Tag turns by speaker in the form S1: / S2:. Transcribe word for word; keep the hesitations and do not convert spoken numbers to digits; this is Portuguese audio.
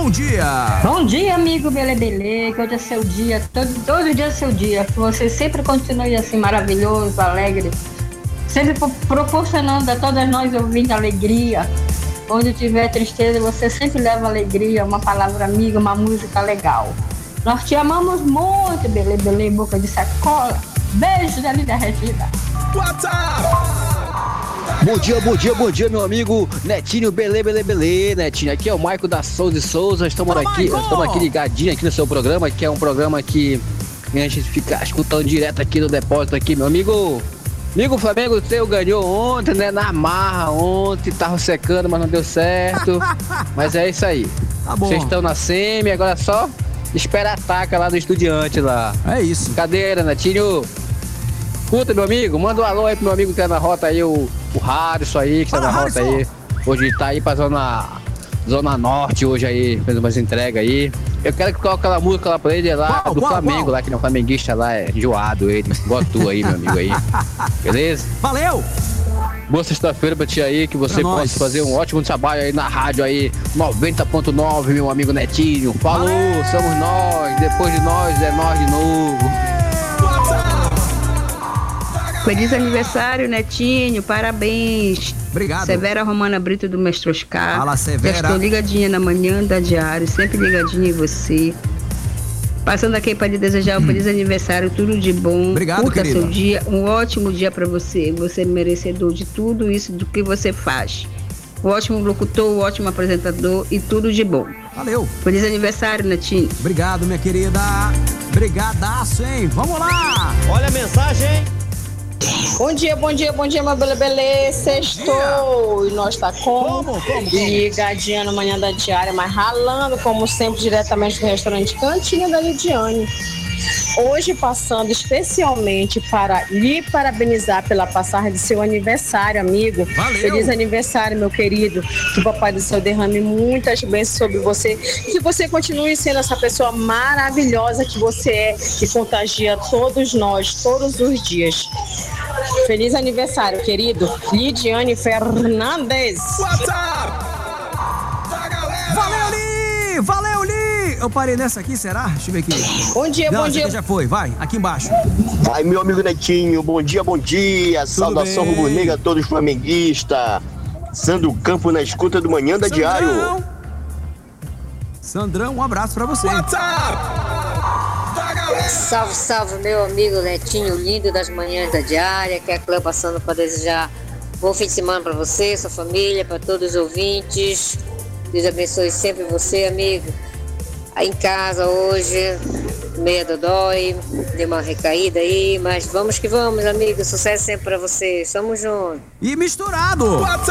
S1: bom dia.
S2: Bom dia, amigo Belebele, que hoje é seu dia, todo, todo dia é seu dia, que você sempre continue assim maravilhoso, alegre, sempre proporcionando a todas nós ouvintes alegria. Onde tiver tristeza, você sempre leva alegria, uma palavra amiga, uma música legal. Nós te amamos muito, Belebele, boca de sacola. Beijo da linda Regina.
S3: WhatsApp! Bom dia, bom dia, bom dia, meu amigo Netinho, Belê, Belê, Belê, Netinho. Aqui é o Maico da Souza e Souza. Estamos
S1: Fala,
S3: aqui,
S1: Maico!
S3: estamos aqui ligadinho aqui no seu programa, que é um programa que a gente fica escutando direto aqui no depósito aqui, meu amigo. Amigo, o Flamengo seu ganhou ontem, né? Na marra ontem, tava secando, mas não deu certo. Mas é isso aí.
S1: Tá bom.
S3: Vocês estão na semi, agora é só espera a taca lá do Estudiante lá.
S1: É isso.
S3: Cadeira, Netinho. Escuta, meu amigo, manda um alô aí pro meu amigo que tá na rota aí, o, o Harrison aí, que tá
S1: Fala,
S3: na rota
S1: Harrison.
S3: aí. Hoje tá aí pra zona, zona norte hoje aí, fez umas entregas aí. Eu quero que coloque aquela música lá pra ele lá
S1: Qual,
S3: do
S1: qual,
S3: Flamengo,
S1: qual?
S3: lá, que não é flamenguista lá, é enjoado ele. Gosto tu aí, meu amigo aí. Beleza?
S1: Valeu.
S3: Boa sexta-feira pra ti aí, que você
S1: Pra
S3: possa
S1: nós.
S3: fazer um ótimo trabalho aí na rádio aí, noventa ponto nove, meu amigo Netinho. Falou,
S1: Valeu.
S3: somos nós, depois de nós é nós de novo.
S4: Feliz aniversário, Netinho, parabéns.
S1: Obrigado.
S4: Severa Romana Brito do Mestre Oscar.
S1: Fala, Severa.
S4: Já estou ligadinha na manhã da Diário, sempre ligadinha em você. Passando aqui para lhe desejar um feliz aniversário, tudo de bom.
S1: Obrigado,
S4: Curta
S1: querida.
S4: seu dia, um ótimo dia para você. Você é merecedor de tudo isso do que você faz. Um ótimo locutor, um ótimo apresentador e tudo de bom.
S1: Valeu.
S4: Feliz aniversário, Netinho.
S1: Obrigado, minha querida. Brigadaço, hein? Vamos lá.
S5: Olha a mensagem, hein?
S6: Bom dia, bom dia, bom dia, meu belebele. Sextou. E nós tá como?
S1: Como, como, como?
S6: Ligadinha na manhã da diária, mas ralando, como sempre, diretamente do restaurante Cantinha da Lidiane. Hoje passando especialmente para lhe parabenizar pela passagem de seu aniversário, amigo.
S1: Valeu.
S6: Feliz aniversário, meu querido. Que o Papai do Céu derrame muitas bênçãos sobre você. E que você continue sendo essa pessoa maravilhosa que você é, que contagia todos nós, todos os dias. Feliz aniversário, querido. Lidiane Fernandes.
S3: WhatsApp!
S1: Valeu, Li. Valeu, Li. Eu parei nessa aqui, será? Deixa eu ver aqui.
S6: Bom dia,
S1: Não,
S6: bom
S1: essa
S6: dia.
S1: aqui já foi. Vai, aqui embaixo.
S7: Ai, meu amigo Netinho, bom dia, bom dia. Saudação
S1: bem?
S7: rubro-negra a todos flamenguistas. Sandro Campo na escuta do Manhã da Diário.
S1: Sandrão. Sandrão, um abraço pra você.
S8: Salve, salve, meu amigo Netinho, lindo das manhãs da diária, que é a Clã passando para desejar bom fim de semana para você, sua família, para todos os ouvintes. Deus abençoe sempre você, amigo. Aí em casa hoje, meia dodói, deu uma recaída aí, mas vamos que vamos, amigo. Sucesso sempre para você. Tamo junto.
S1: E misturado.